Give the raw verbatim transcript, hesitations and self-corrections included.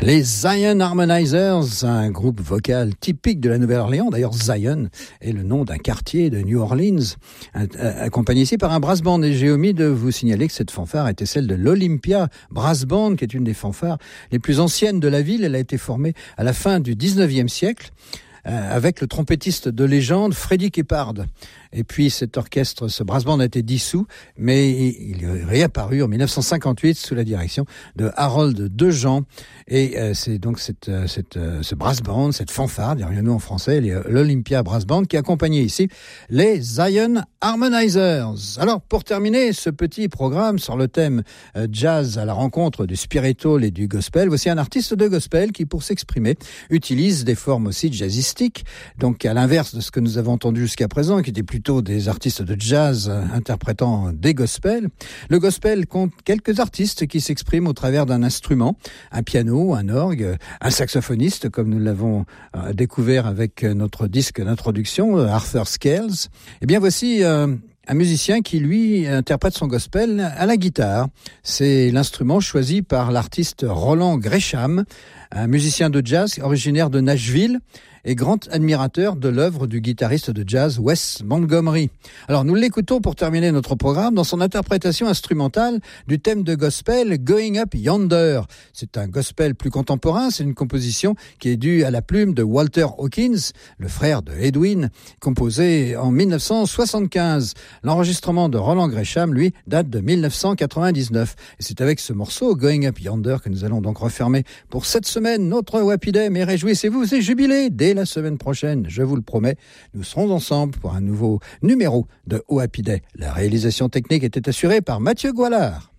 Les Zion Harmonizers, un groupe vocal typique de la Nouvelle-Orléans. D'ailleurs, Zion est le nom d'un quartier de New Orleans, accompagné ici par un brass band. Et j'ai omis de vous signaler que cette fanfare était celle de l'Olympia Brass Band, qui est une des fanfares les plus anciennes de la ville. Elle a été formée à la fin du dix-neuvième siècle, avec le trompettiste de légende Freddie Keppard. Et puis cet orchestre, ce brass band a été dissous, mais il est réapparu en dix-neuf cent cinquante-huit sous la direction de Harold Dejean. Et euh, c'est donc cette, cette, ce brass band, cette fanfare, dirions-nous en français, l'Olympia Brass Band, qui accompagnait ici les Zion Harmonizers. Alors, pour terminer ce petit programme sur le thème euh, jazz à la rencontre du spiritual et du gospel, voici un artiste de gospel qui, pour s'exprimer, utilise des formes aussi jazzistiques, donc à l'inverse de ce que nous avons entendu jusqu'à présent, qui était plutôt des artistes de jazz interprétant des gospels. Le gospel compte quelques artistes qui s'expriment au travers d'un instrument, un piano, un orgue, un saxophoniste, comme nous l'avons euh, découvert avec notre disque d'introduction, Arthur Scales. Eh bien, voici euh, un musicien qui, lui, interprète son gospel à la guitare. C'est l'instrument choisi par l'artiste Roland Gresham, un musicien de jazz originaire de Nashville et grand admirateur de l'œuvre du guitariste de jazz Wes Montgomery. Alors nous l'écoutons pour terminer notre programme dans son interprétation instrumentale du thème de gospel Going Up Yonder. C'est un gospel plus contemporain, c'est une composition qui est due à la plume de Walter Hawkins, le frère de Edwin, composée en dix-neuf cent soixante-quinze. L'enregistrement de Roland Gresham, lui, date de dix-neuf cent quatre-vingt-dix-neuf. Et c'est avec ce morceau Going Up Yonder que nous allons donc refermer pour cette semaine notre Happy Day. Mais réjouissez-vous et jubilez dès la semaine prochaine, je vous le promets, nous serons ensemble pour un nouveau numéro de Happy Day. La réalisation technique était assurée par Mathieu Goualard.